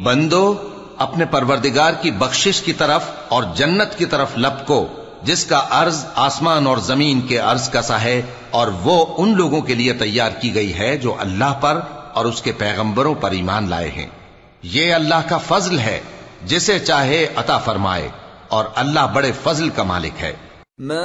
बंदो, अपने परवरदिगार की बख्शिश की तरफ और जन्नत की तरफ लपको, जिसका अर्ज आसमान और जमीन के अर्ज का सा है, और वो उन लोगों के लिए तैयार की गई है जो अल्लाह पर और उसके पैगंबरों पर ईमान लाए हैं। ये अल्लाह का फजल है, जिसे चाहे अता फरमाए, और अल्लाह बड़े फजल का मालिक है।